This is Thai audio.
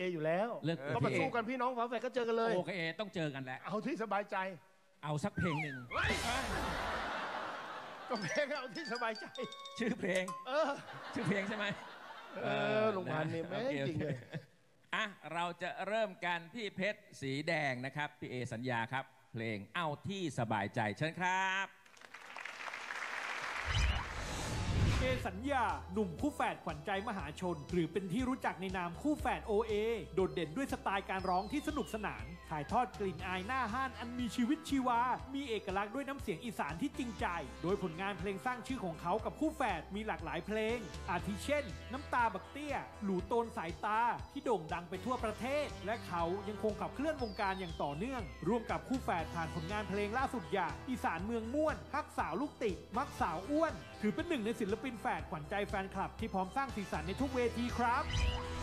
อยู่แล้วก็มาสู้กันพี่น้องฝาแฝดก็เจอกันเลยโอเคต้องเจอกันแหละเอาที่สบายใจเอาสักเพลงหนึ่งก็เพลงเอาที่สบายใจชื่อเพลงชื่อเพลงใช่ไหมลุงพันธุ์นี่แม่จริงเลยอ่ะเราจะเริ่มกันที่เพชรสีแดงนะครับพี่เอสัญญาครับเพลงเอาที่สบายใจเชิญครับเอสัญญาหนุ่มคู่แฝดขวัญใจมหาชนหรือเป็นที่รู้จักในนามคู่แฝด OA โดดเด่นด้วยสไตล์การร้องที่สนุกสนานถ่ายทอดกลิ่นอายหน้าห้านอันมีชีวิตชีวามีเอกลักษณ์ด้วยน้ำเสียงอีสานที่จริงใจโดยผลงานเพลงสร้างชื่อของเขากับคู่แฝดมีหลากหลายเพลงอาทิเช่นน้ำตาบักเตี้ยหลูโตนสายตาที่โด่งดังไปทั่วประเทศและเขายังคงขับเคลื่อนวงการอย่างต่อเนื่องร่วมกับคู่แฝดผ่านผลงานเพลงล่าสุดอย่างอีสานเมืองม่วนฮักสาวลูกติมักสาวอ้วนถือเป็นหนึ่งในศิลปินแฝดขวัญใจแฟนคลับที่พร้อมสร้างสีสันในทุกเวทีครับ